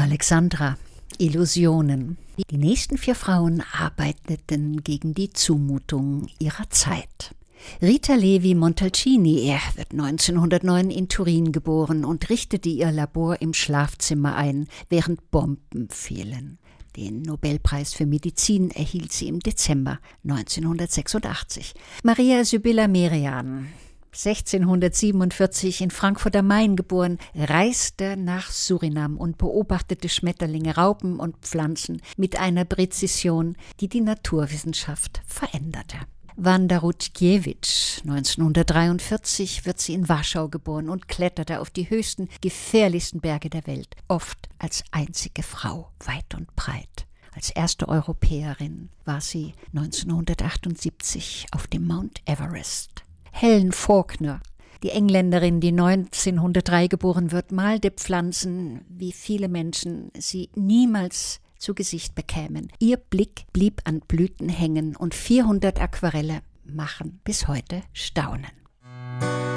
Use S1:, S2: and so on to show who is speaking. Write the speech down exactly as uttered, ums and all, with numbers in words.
S1: Alexandra, Illusionen. Die nächsten vier Frauen arbeiteten gegen die Zumutung ihrer Zeit. Rita Levi Montalcini, er wird neunzehnhundertneun in Turin geboren und richtete ihr Labor im Schlafzimmer ein, während Bomben fielen. Den Nobelpreis für Medizin erhielt sie im Dezember neunzehnhundertsechsundachtzig. Maria Sibylla Merian, sechzehnhundertsiebenundvierzig in Frankfurt am Main geboren, reiste nach Surinam und beobachtete Schmetterlinge, Raupen und Pflanzen mit einer Präzision, die die Naturwissenschaft veränderte. Wanda Rutkiewicz, neunzehnhundertdreiundvierzig wird sie in Warschau geboren und kletterte auf die höchsten, gefährlichsten Berge der Welt, oft als einzige Frau, weit und breit. Als erste Europäerin war sie neunzehnhundertachtundsiebzig auf dem Mount Everest. Helen Faulkner, die Engländerin, die neunzehnhundertdrei geboren wird, malte Pflanzen, wie viele Menschen sie niemals zu Gesicht bekämen. Ihr Blick blieb an Blüten hängen und vierhundert Aquarelle machen bis heute Staunen.